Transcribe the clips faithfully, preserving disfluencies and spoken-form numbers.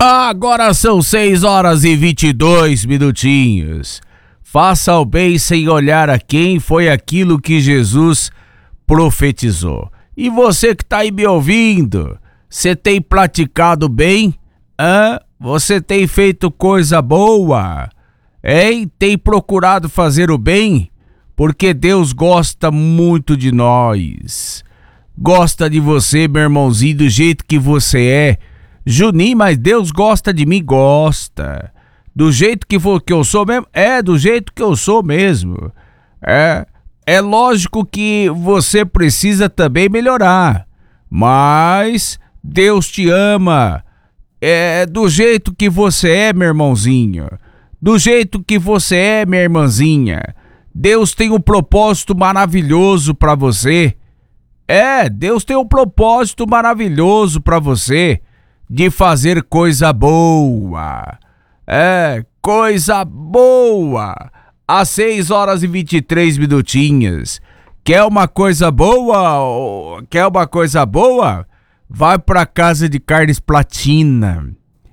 Agora são seis horas e vinte e dois minutinhos. Faça o bem sem olhar a quem, foi aquilo que Jesus profetizou. E você que está aí me ouvindo, você tem praticado bem? Hã? Você tem feito coisa boa? Hein? Tem procurado fazer o bem? Porque Deus gosta muito de nós. Gosta de você, meu irmãozinho, do jeito que você é. Juninho, mas Deus gosta de mim? Gosta. Do jeito que, for, que eu sou mesmo? É, do jeito que eu sou mesmo. É, é lógico que você precisa também melhorar. Mas Deus te ama. É do jeito que você é, meu irmãozinho. Do jeito que você é, minha irmãzinha. Deus tem um propósito maravilhoso para você. É, Deus tem um propósito maravilhoso para você. De fazer coisa boa. É, coisa boa. Às seis horas e vinte e três minutinhos. Quer uma coisa boa? Quer uma coisa boa? Vai pra Casa de Carnes Platina.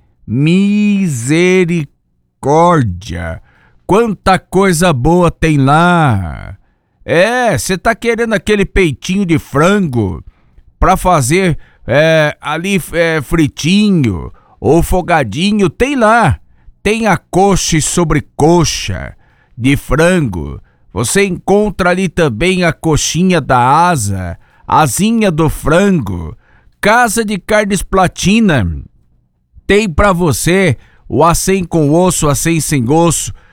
Misericórdia. Quanta coisa boa tem lá. É, você tá querendo aquele peitinho de frango pra fazer é, ali é, fritinho ou fogadinho? Tem lá. Tem a coxa e sobrecoxa de frango. Você encontra ali também a coxinha da asa, a asinha do frango. Casa de Carnes Platina tem pra você o acém com osso, acém sem osso.